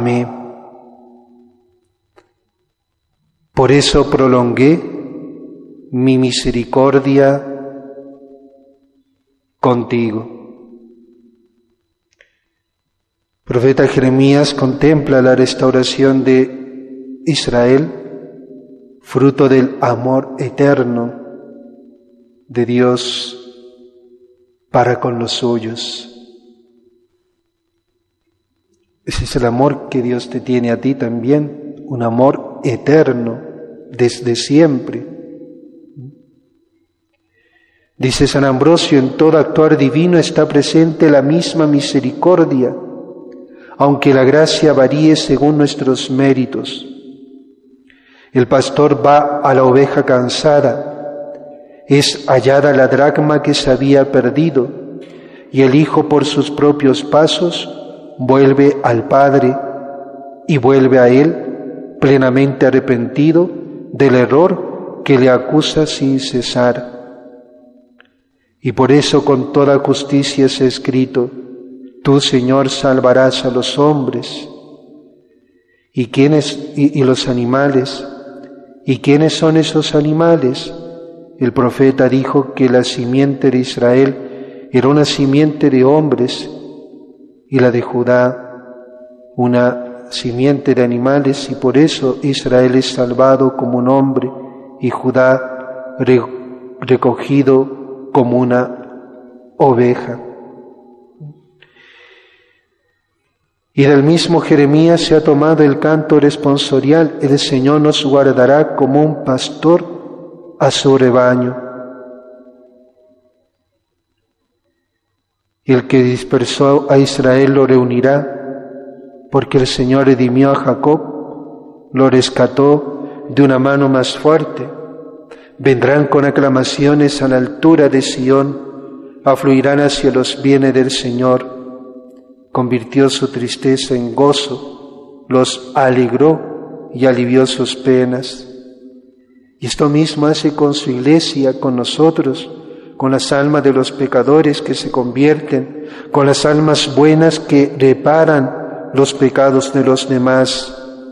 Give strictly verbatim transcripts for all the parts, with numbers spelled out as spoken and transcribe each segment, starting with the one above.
amé. Por eso prolongué mi misericordia contigo. Profeta Jeremías contempla la restauración de Israel, fruto del amor eterno de Dios para con los suyos. Ese es el amor que Dios te tiene a ti también, un amor eterno, desde siempre. Dice San Ambrosio, en todo actuar divino está presente la misma misericordia, aunque la gracia varíe según nuestros méritos. El pastor va a la oveja cansada, es hallada la dracma que se había perdido, y el hijo por sus propios pasos vuelve al Padre y vuelve a Él plenamente arrepentido del error que le acusa sin cesar. Y por eso con toda justicia es escrito: tú, Señor, salvarás a los hombres. ¿Y quiénes y, y los animales? ¿Y quiénes son esos animales? El profeta dijo que la simiente de Israel era una simiente de hombres y la de Judá una simiente de animales, y por eso Israel es salvado como un hombre y Judá re, recogido como una oveja. Y del mismo Jeremías se ha tomado el canto responsorial: el Señor nos guardará como un pastor a su rebaño. Y el que dispersó a Israel lo reunirá, porque el Señor redimió a Jacob, lo rescató de una mano más fuerte. Vendrán con aclamaciones a la altura de Sión, afluirán hacia los bienes del Señor. Convirtió su tristeza en gozo, los alegró y alivió sus penas. Y esto mismo hace con su iglesia, con nosotros, con las almas de los pecadores que se convierten, con las almas buenas que reparan los pecados de los demás.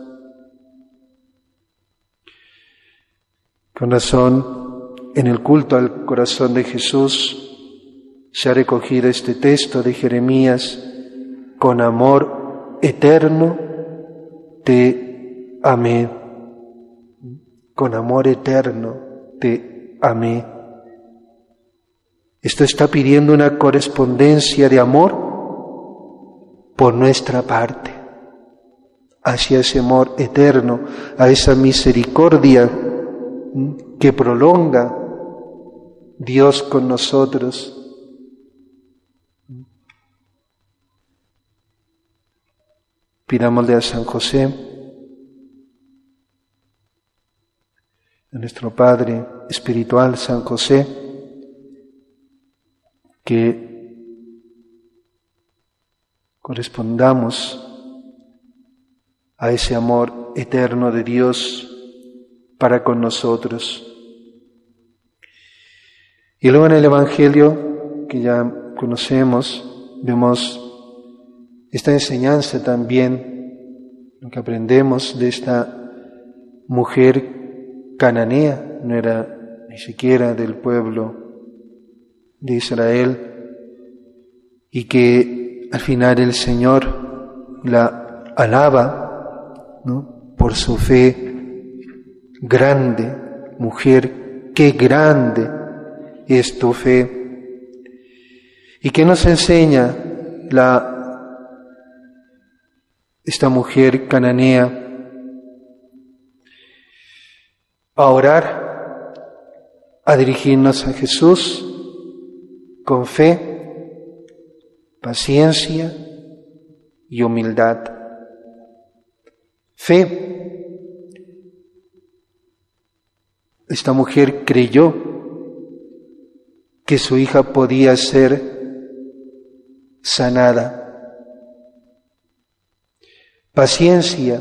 Con razón, en el culto al corazón de Jesús se ha recogido este texto de Jeremías: con amor eterno te amé. Con amor eterno te amé. Esto está pidiendo una correspondencia de amor por nuestra parte, hacia ese amor eterno, a esa misericordia que prolonga Dios con nosotros. Pidámosle a San José, a nuestro Padre espiritual San José, que correspondamos a ese amor eterno de Dios para con nosotros. Y luego en el Evangelio, que ya conocemos, vemos esta enseñanza también, lo que aprendemos de esta mujer cananea, no era ni siquiera del pueblo de Israel, y que al final el Señor la alaba, ¿no?, por su fe grande. Mujer, qué grande es tu fe. ¿Y qué nos enseña la esta mujer cananea? A orar, a dirigirnos a Jesús con fe, paciencia y humildad. Fe. Esta mujer creyó que su hija podía ser sanada. Paciencia.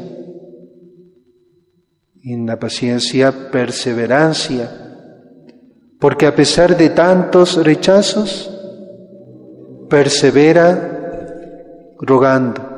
Y en la paciencia, perseverancia. Porque a pesar de tantos rechazos, persevera rogando.